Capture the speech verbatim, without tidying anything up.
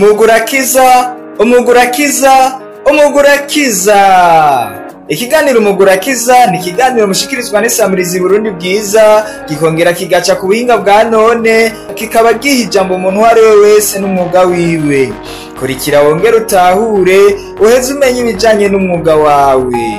Umugurakiza, umugurakiza, umugurakiza. Ikiganiro umugurakiza ni ikiganiro mushikirizwa n'isamirizi Burundi Bwiza, gikongera kigaca ku buhinga bwa none, kikaba giha ijambo umuntu uwo ari we wese n'umwuga wiwe. Kurikira wongere utahure, uheze umenye ibijanye n'umwuga wawe.